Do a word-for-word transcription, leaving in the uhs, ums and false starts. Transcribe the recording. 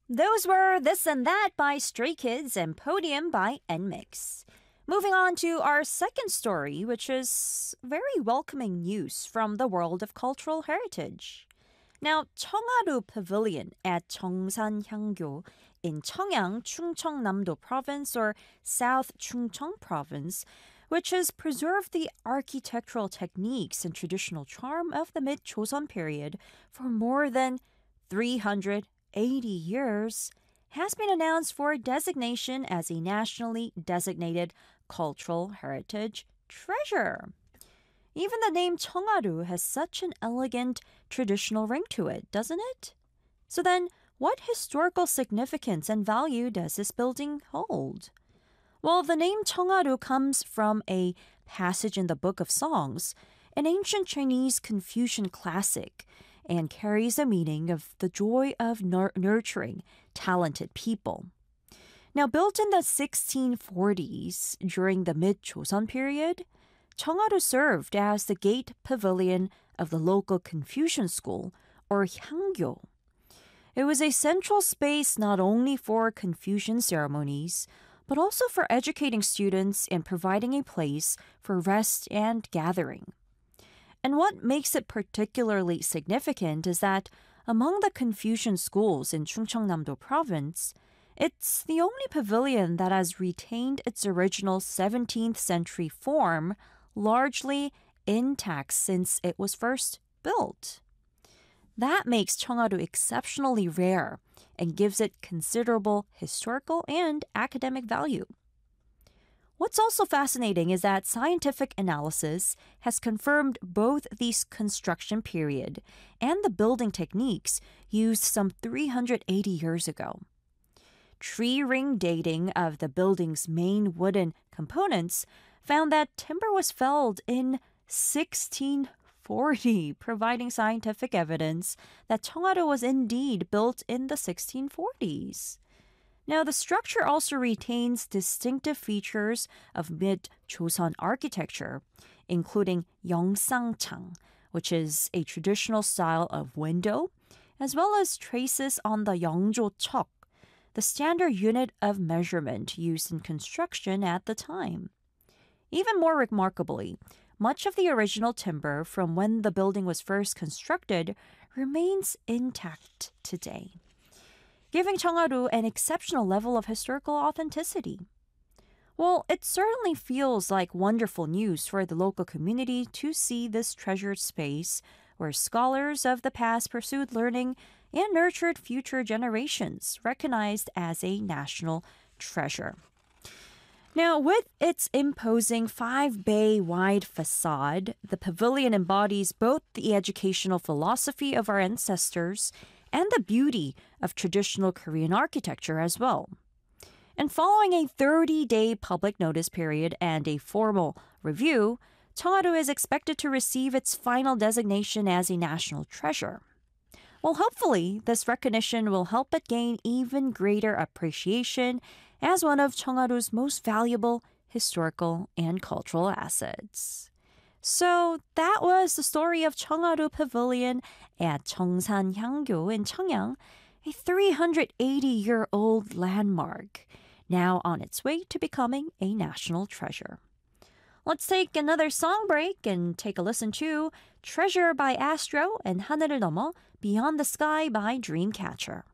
Those were This and That by Stray Kids and Podium by Nmix. Moving on to our second story, which is very welcoming news from the world of cultural heritage. Now, Cheongharu Pavilion at Cheongsan Hyangyo in Cheongyang, Chungcheongnam-do Province or South Chungcheong Province, which has preserved the architectural techniques and traditional charm of the mid-Joseon period for more than three hundred eighty years, has been announced for designation as a nationally designated cultural heritage treasure. Even the name Cheongharu has such an elegant traditional ring to it, doesn't it? So then, what historical significance and value does this building hold? Well, the name Cheongharu comes from a passage in the Book of Songs, an ancient Chinese Confucian classic, and carries a meaning of the joy of nur- nurturing talented people. Now, built in the sixteen forties during the mid-Joseon period, Cheongharu served as the gate pavilion of the local Confucian school, or Hyangyo. It was a central space not only for Confucian ceremonies, but also for educating students and providing a place for rest and gathering. And what makes it particularly significant is that among the Confucian schools in Chungcheongnam-do Province, it's the only pavilion that has retained its original seventeenth century form largely intact since it was first built. That makes Cheongharu exceptionally rare and gives it considerable historical and academic value. What's also fascinating is that scientific analysis has confirmed both the construction period and the building techniques used some three hundred eighty years ago. Tree ring dating of the building's main wooden components found that timber was felled in sixteen forty, providing scientific evidence that Cheongharu was indeed built in the sixteen forties. Now, the structure also retains distinctive features of mid-Joseon architecture, including Yeongsanchang, which is a traditional style of window, as well as traces on the Yeongjo-cheok, the standard unit of measurement used in construction at the time. Even more remarkably, much of the original timber from when the building was first constructed remains intact today, giving Cheongharu an exceptional level of historical authenticity. Well, it certainly feels like wonderful news for the local community to see this treasured space where scholars of the past pursued learning and nurtured future generations, recognized as a national treasure. Now, with its imposing five-bay wide facade, the pavilion embodies both the educational philosophy of our ancestors and the beauty of traditional Korean architecture as well. And following a thirty-day public notice period and a formal review, Cheongharu is expected to receive its final designation as a national treasure. Well, hopefully, this recognition will help it gain even greater appreciation as one of Cheongharu's most valuable historical and cultural assets. So that was the story of Cheongharu Pavilion at Cheongsan Hyangyo in Cheongyang, a three hundred eighty-year-old landmark, now on its way to becoming a national treasure. Let's take another song break and take a listen to Treasure by Astro and 하늘을 넘어 Beyond the Sky by Dreamcatcher.